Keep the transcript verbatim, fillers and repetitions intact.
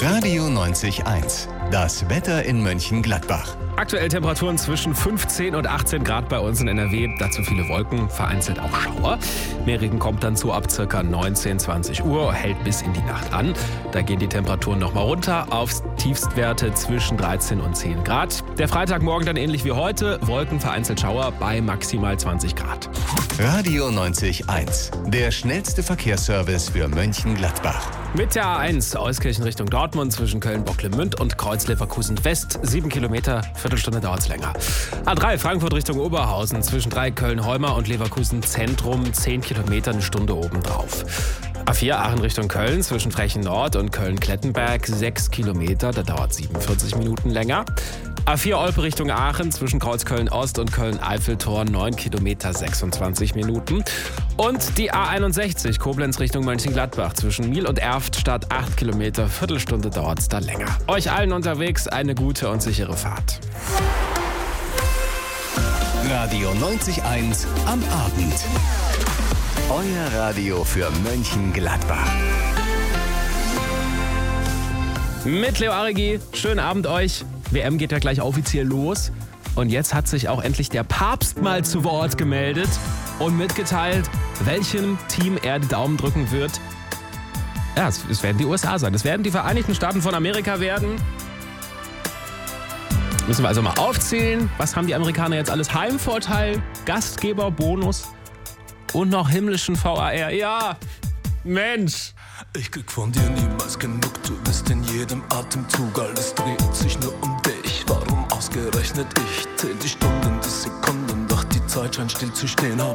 Radio neunzig eins. Das Wetter in Mönchengladbach. Aktuell Temperaturen zwischen fünfzehn und achtzehn Grad bei uns in N R W. Dazu viele Wolken, vereinzelt auch Schauer. Mehr Regen kommt dann zu ab ca. neunzehn, zwanzig Uhr, hält bis in die Nacht an. Da gehen die Temperaturen nochmal runter auf Tiefstwerte zwischen dreizehn und zehn Grad. Der Freitagmorgen dann ähnlich wie heute. Wolken, vereinzelt Schauer bei maximal zwanzig Grad. Radio neunzig eins. Der schnellste Verkehrsservice für Mönchengladbach. Mit der A eins Euskirchen Richtung Dortmund zwischen Köln-Bocklemünd und Kreuz-Leverkusen West. Sieben Kilometer, Viertelstunde dauert es länger. A drei Frankfurt Richtung Oberhausen zwischen drei Köln-Heuma und Leverkusen Zentrum. Zehn Kilometer, eine Stunde obendrauf. A vier Aachen Richtung Köln zwischen Frechen Nord und Köln-Klettenberg. Sechs Kilometer, da dauert siebenundvierzig Minuten länger. A vier Olpe Richtung Aachen zwischen Kreuzköln-Ost und Köln-Eiffeltor. neun Kilometer, sechsundzwanzig Minuten. Und die A einundsechzig Koblenz Richtung Mönchengladbach zwischen Miel und Erftstadt. acht Kilometer, Viertelstunde dauert es da länger. Euch allen unterwegs eine gute und sichere Fahrt. Radio neunzig eins am Abend. Euer Radio für Mönchengladbach. Mit Leo Arigi, schönen Abend euch. W M geht ja gleich offiziell los. Und jetzt hat sich auch endlich der Papst mal zu Wort gemeldet und mitgeteilt, welchem Team er die Daumen drücken wird. Ja, es, es werden die U S A sein. Es werden die Vereinigten Staaten von Amerika werden. Müssen wir also mal aufzählen. Was haben die Amerikaner jetzt alles? Heimvorteil, Gastgeberbonus und noch himmlischen V A R. Ja, Mensch. Ich krieg von dir niemals genug, du bist in jedem Atemzug, alles dreht sich nur um dich. Warum ausgerechnet ich? Zähl die Stunden, die Sekunden, doch die Zeit scheint still zu stehen. Hab